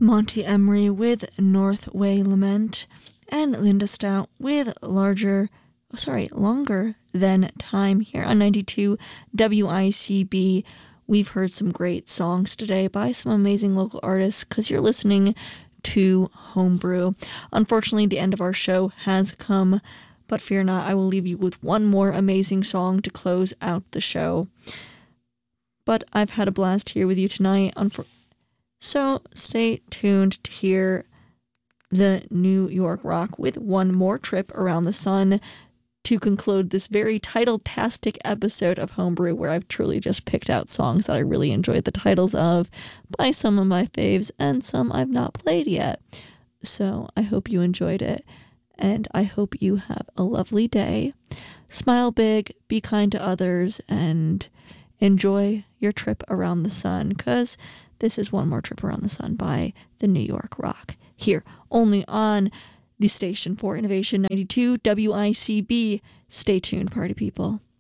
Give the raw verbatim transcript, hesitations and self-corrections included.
Monty Emery with Northway Lament, and Linda Stout with Larger, oh, sorry, Longer Than Time here on ninety-two W I C B. We've heard some great songs today by some amazing local artists because you're listening to Homebrew. Unfortunately, the end of our show has come, but fear not, I will leave you with one more amazing song to close out the show. But I've had a blast here with you tonight. Unfor- so stay tuned to hear the New York Rock with one more trip around the sun to conclude this very title-tastic episode of Homebrew, where I've truly just picked out songs that I really enjoyed the titles of by some of my faves and some I've not played yet. So I hope you enjoyed it, and I hope you have a lovely day. Smile big, be kind to others, and enjoy your trip around the sun, because this is One More Trip Around the Sun by the New York Rock, here only on the station for Innovation ninety-two W I C B. Stay tuned, party people.